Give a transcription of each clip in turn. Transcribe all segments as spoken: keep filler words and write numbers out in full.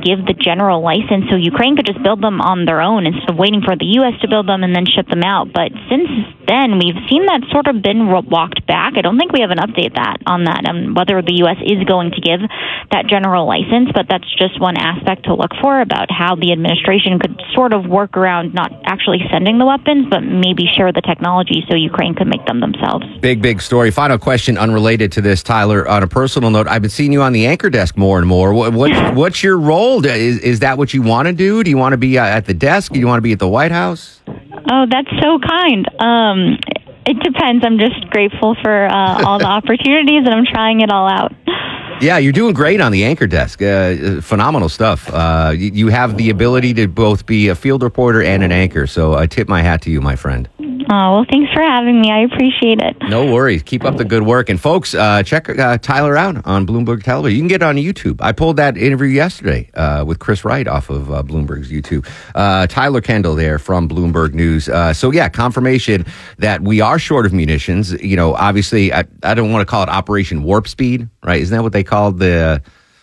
give the general license so Ukraine could just build them on their own instead of waiting for the U S to build them and then ship them out. But since then, we've seen that sort of been walked back. I don't think we have an update that on that, um, whether the U S is going to give that general license, but that's just one aspect to look for about how the administration could sort of work around not actually sending the weapons, but maybe share the technology so Ukraine could make them themselves. Big, big story. Final question unrelated to this, Tyler. On a personal note, I've been seeing you on the anchor desk more and more. What, what what's your role? Is, is that what you want to do? Do you want to be uh, at the desk? Do you want to be at the White House? Oh, that's so kind. Um, it depends. I'm just grateful for uh, all the opportunities, and I'm trying it all out. Yeah, you're doing great on the anchor desk. Uh, phenomenal stuff. Uh, you, you have the ability to both be a field reporter and an anchor, so I tip my hat to you, my friend. Oh, well, thanks for having me. I appreciate it. No worries. Keep up the good work. And folks, uh, check uh, Tyler out on Bloomberg Television. You can get it on YouTube. I pulled that interview yesterday uh, with Chris Wright off of uh, Bloomberg's YouTube. Uh, Tyler Kendall there from Bloomberg News. Uh, so, yeah, confirmation that we are short of munitions. You know, obviously, I, I don't want to call it Operation Warp Speed, right? Isn't that what they called the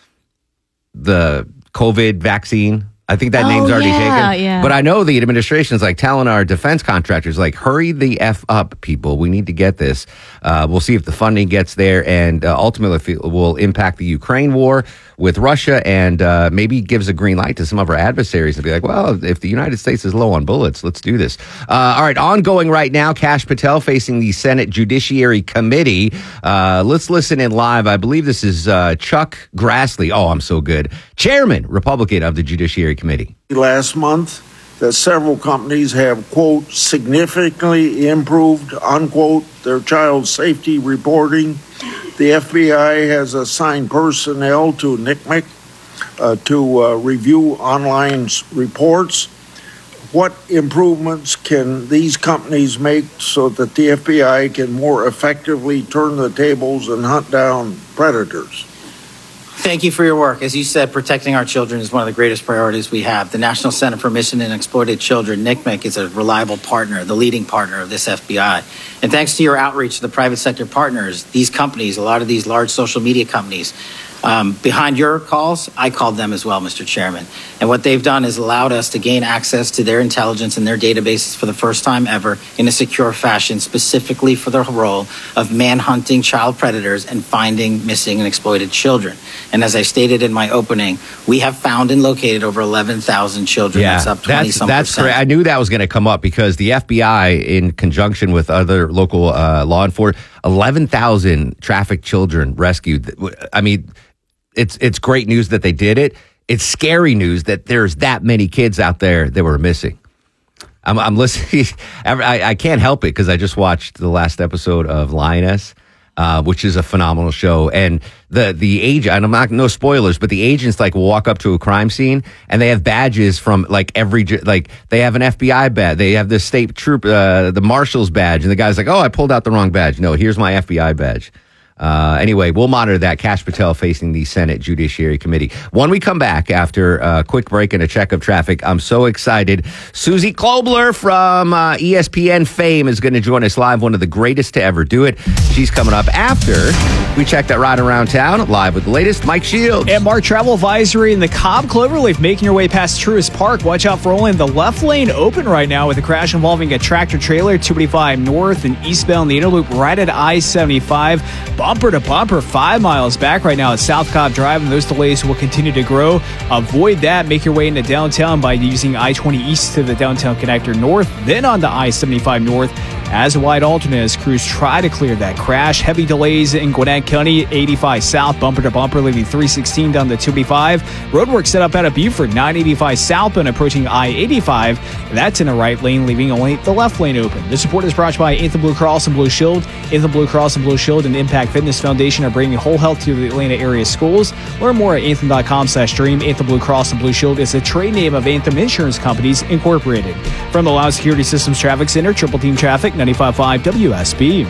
the COVID vaccine? I think that oh, name's already yeah, taken. Yeah. But I know the administration's like telling our defense contractors, like, hurry the F up, people. We need to get this. Uh, we'll see if the funding gets there, and uh, ultimately will impact the Ukraine war with Russia, and uh, maybe gives a green light to some of our adversaries to be like, well, if the United States is low on bullets, let's do this. Uh, all right, ongoing right now, Kash Patel facing the Senate Judiciary Committee. Uh, let's listen in live. I believe this is uh, Chuck Grassley. Oh, I'm so good. Chairman, Republican of the Judiciary Committee. Last month, that several companies have, quote, significantly improved, unquote, their child safety reporting. The F B I has assigned personnel to N C M E C uh, to uh, review online reports. What improvements can these companies make so that the F B I can more effectively turn the tables and hunt down predators? Thank you for your work. As you said, protecting our children is one of the greatest priorities we have. The National Center for Missing and Exploited Children, N C M E C, is a reliable partner, the leading partner of this F B I. And thanks to your outreach to the private sector partners, these companies, a lot of these large social media companies, Um, behind your calls, I called them as well, Mister Chairman. And what they've done is allowed us to gain access to their intelligence and their databases for the first time ever in a secure fashion, specifically for the role of manhunting child predators and finding missing and exploited children. And as I stated in my opening, we have found and located over eleven thousand children. Yeah, that's up twenty some that's percent. great. I knew that was going to come up because the F B I, in conjunction with other local uh, law enforcement, eleven thousand trafficked children rescued. I mean, It's it's great news that they did it. It's scary news that there's that many kids out there that were missing. I'm, I'm listening. I, I can't help it because I just watched the last episode of Lioness, uh, which is a phenomenal show. And the the agent, and I'm not no spoilers, but the agents like will walk up to a crime scene and they have badges from like every like they have an F B I badge, they have the state troop, uh, the marshal's badge, and the guy's like, oh, I pulled out the wrong badge. No, here's my F B I badge. Uh, anyway, we'll monitor that. Kash Patel facing the Senate Judiciary Committee. When we come back after a quick break and a check of traffic, I'm so excited. Susie Klobler from uh, E S P N fame is going to join us live, one of the greatest to ever do it. She's coming up after we check that ride around town, live with the latest. Mike Shields. And Mark, travel advisory in the Cobb Cloverleaf making your way past Truist Park. Watch out for only the left lane open right now with a crash involving a tractor trailer, two eighty-five north and eastbound the inner loop right at I seventy-five. Bumper to bumper, five miles back right now at South Cobb Drive, and those delays will continue to grow. Avoid that. Make your way into downtown by using I twenty east to the downtown connector north, then on to I seventy-five north as a wide alternate as crews try to clear that crash. Heavy delays in Gwinnett County, eighty-five south, bumper to bumper, leaving three sixteen down to two eighty-five. Roadwork set up out of Buford, nine eighty-five southbound approaching I eighty-five. That's in the right lane, leaving only the left lane open. The support is brought to you by Anthem Blue Cross and Blue Shield. Anthem Blue Cross and Blue Shield and Impact Fitness Foundation are bringing whole health to the Atlanta area schools. Learn more at anthem.com slash dream. Anthem Blue Cross and Blue Shield is the trade name of Anthem Insurance Companies Incorporated. From the Loud Security Systems Traffic Center, Triple Team Traffic, ninety-five point five W S B.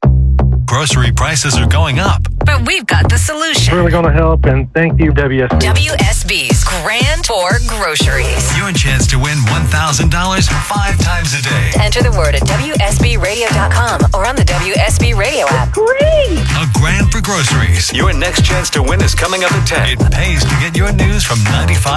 Grocery prices are going up, but we've got the solution. Really going to help, and thank you, W S B. W S B's Grand Tour Groceries. Your chance to win one thousand dollars five times a day. Enter the word at W S B radio dot com or on the W S B Radio app. Great! A grand for groceries. Your next chance to win is coming up at ten. It pays to get your news from ninety-five.